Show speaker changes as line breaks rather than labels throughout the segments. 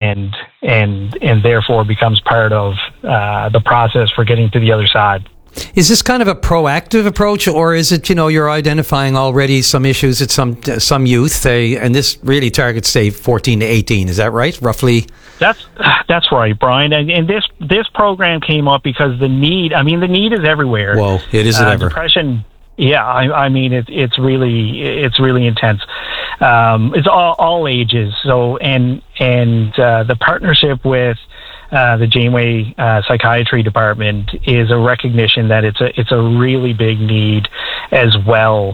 and therefore becomes part of the process for getting to the other side.
Is this kind of a proactive approach, or is it, you're identifying already some issues at some youth, and this really targets, say, 14 to 18? Is that right, roughly?
That's right, Brian. And this program came up because the need is everywhere.
Whoa, it is ever.
Depression. Yeah, I mean it's really intense. It's all ages. So and the partnership with the Janeway Psychiatry Department is a recognition that it's a really big need as well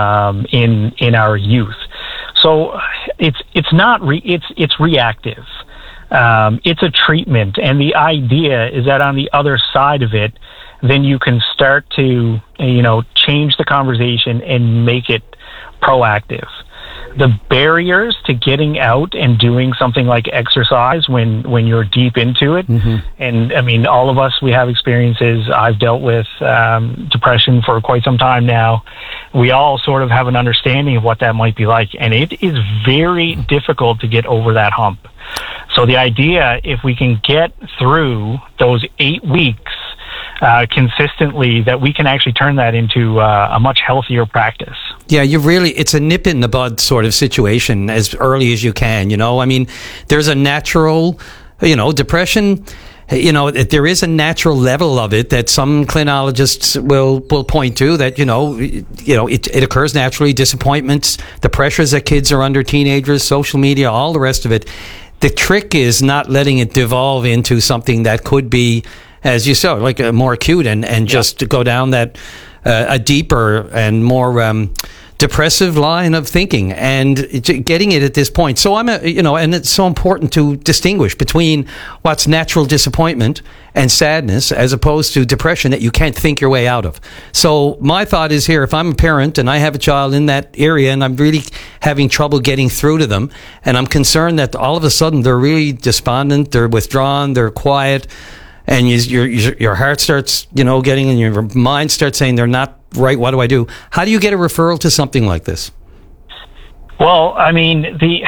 in our youth. So it's not it's reactive. It's a treatment, and the idea is that on the other side of it, then you can start to change the conversation and make it proactive. The barriers to getting out and doing something like exercise when you're deep into it, and I mean, all of us, we have experiences. I've dealt with depression for quite some time now. We all sort of have an understanding of what that might be like, and it is very difficult to get over that hump. So the idea, if we can get through those 8 weeks consistently, that we can actually turn that into a much healthier practice.
Yeah, it's a nip in the bud sort of situation as early as you can, I mean, there's a natural, depression, there is a natural level of it that some clinologists will point to, that, it occurs naturally, disappointments, the pressures that kids are under, teenagers, social media, all the rest of it. The trick is not letting it devolve into something that could be, as you saw, like more acute and just to go down that a deeper and more depressive line of thinking and getting it at this point. So and it's so important to distinguish between what's natural disappointment and sadness as opposed to depression that you can't think your way out of. So my thought is here, if I'm a parent and I have a child in that area and I'm really having trouble getting through to them, and I'm concerned that all of a sudden they're really despondent, they're withdrawn, they're quiet, and your heart starts, getting, and your mind starts saying they're not right, what do I do? How do you get a referral to something like this?
Well, I mean,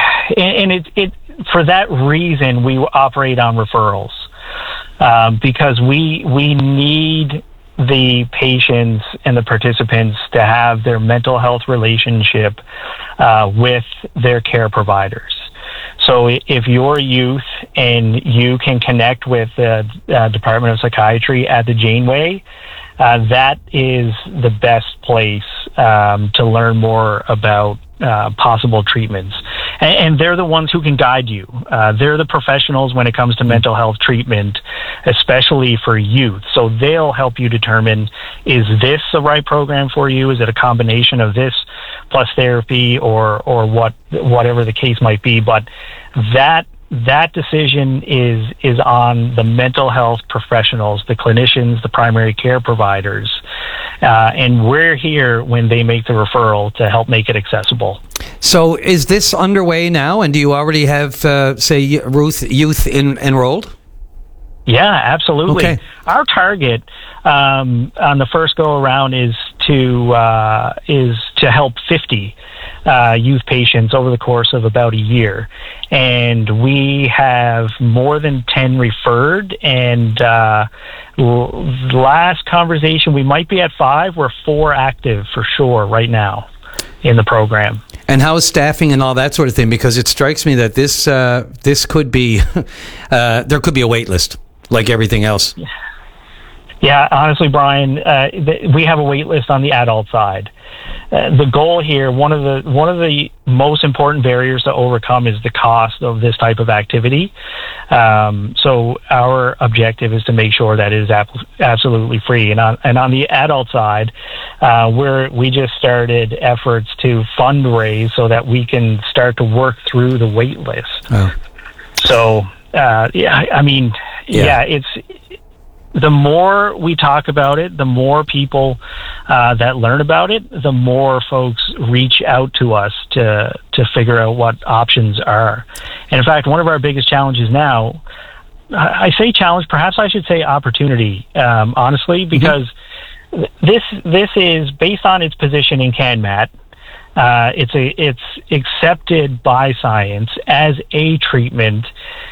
for that reason, we operate on referrals, because we need the patients and the participants to have their mental health relationship with their care providers. So if you're a youth and you can connect with the Department of Psychiatry at the Janeway, that is the best place to learn more about possible treatments. And they're the ones who can guide you. They're the professionals when it comes to mental health treatment, especially for youth. So they'll help you determine, is this the right program for you? Is it a combination of this plus therapy or whatever the case might be? But that decision is on the mental health professionals, the clinicians, the primary care providers, and we're here when they make the referral to help make it accessible.
So is this underway now, and do you already have, say, youth enrolled?
Yeah, absolutely.
Okay.
Our target on the first go around is to help 50 youth patients over the course of about a year, and we have more than 10 referred. And last conversation, we might be at 5. We're 4 active for sure right now in the program.
And how is staffing and all that sort of thing? Because it strikes me that this could be there could be a wait list like everything else.
Yeah, honestly, Brian, we have a wait list on the adult side. The goal here, one of the most important barriers to overcome is the cost of this type of activity. So our objective is to make sure that it is absolutely free. And on the adult side, we just started efforts to fundraise so that we can start to work through the wait list.
Oh.
So it's. The more we talk about it, the more people that learn about it, the more folks reach out to us to figure out what options are. And in fact, one of our biggest challenges now, I say challenge, perhaps I should say opportunity, honestly, because this is based on its position in CanMat. It's accepted by science as a treatment